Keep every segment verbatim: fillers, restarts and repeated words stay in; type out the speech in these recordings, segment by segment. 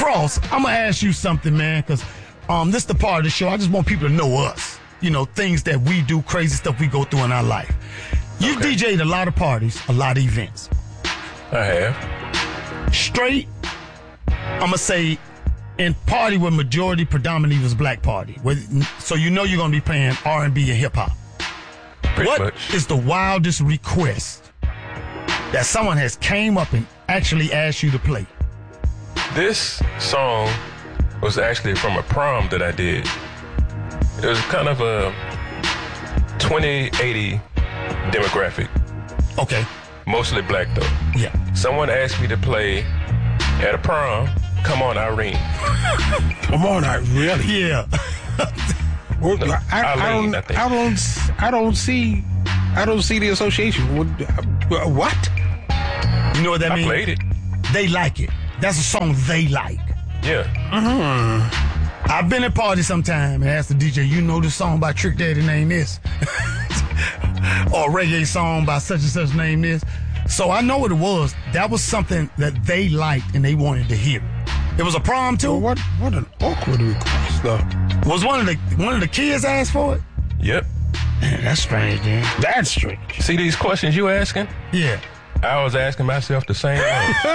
Cross, I'm going to ask you something, man, because um, this is the part of the show. I just want people to know us. You know, things that we do, crazy stuff we go through in our life. You've Okay. D J'd a lot of parties, a lot of events. I have. Straight, I'm going to say, in party where majority predominantly was black party. Where, so you know you're going to be playing R and B and hip-hop. Pretty What much. is the wildest request that someone has came up and actually asked you to play? This song was actually from a prom that I did. It was kind of a twenty eighty demographic, Okay. mostly black though. Yeah. Someone asked me to play at a prom, Come On Irene. Come on, I really. Yeah. Well, No, I, I, Eileen, don't. I think. I don't. I don't see. I don't see the association. What? uh, what? You know what that I means? played it. They like it. That's a song they like. Yeah. I've been at parties sometime and asked the D J, you know this song by Trick Daddy name this? Or a reggae song by such and such name this? So I know what it was. That was something that they liked and they wanted to hear. It was a prom too? Well, what? What an awkward request, though. Was one of the one of the kids asked for it? Yep. Man, that's strange, man. That's strange. See these questions you asking? Yeah. I was asking myself the same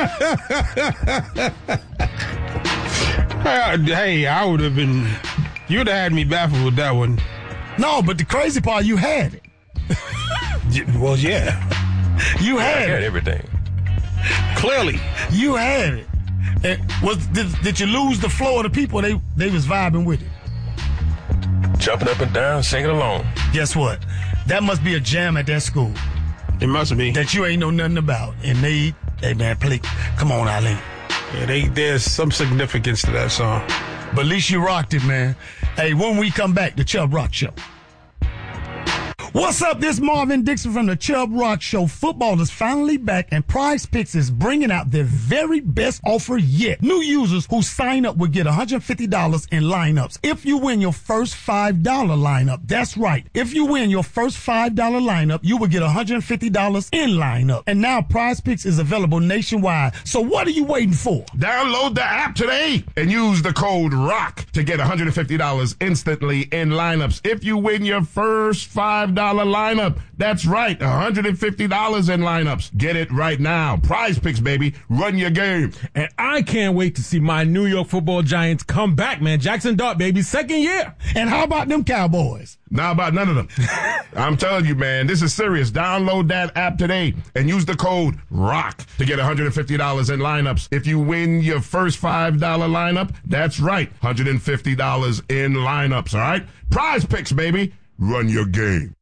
thing. Uh, hey, I would have been. You'd have had me baffled with that one. No, but the crazy part, you had it. Y- Well, yeah, You I had got it. everything. clearly. You had it. And was did, did you lose the flow of the people? They they was vibing with it. Jumping up and down, singing along. Guess what? That must be a jam at that school It must be. that you ain't know nothing about. And they, hey man, play, come on, Eileen. Yeah, they, there's some significance to that song. But at least you rocked it, man. Hey, when we come back, the Chubb Rock Show. What's up? This Marvin Dixon from the Chubb Rock Show. Football is finally back, and Prize Picks is bringing out their very best offer yet. New users who sign up will get one hundred fifty dollars in lineups if you win your first five dollar lineup. That's right. If you win your first five dollar lineup, you will get one hundred fifty dollars in lineup. And now Prize Picks is available nationwide. So what are you waiting for? Download the app today and use the code ROCK to get one hundred fifty dollars instantly in lineups. If you win your first five dollar lineup, that's right, one hundred fifty dollars in lineups. Get it right now. Prize Picks, baby. Run your game. And I can't wait to see my New York Football Giants come back, man. Jackson Dart, baby, second year. And how about them Cowboys? Now about none of them. I'm telling you, man, this is serious. Download that app today and use the code ROCK to get one hundred fifty dollars in lineups. If you win your first five dollar lineup, that's right, one hundred fifty dollars in lineups, all right? Prize Picks, baby. Run your game.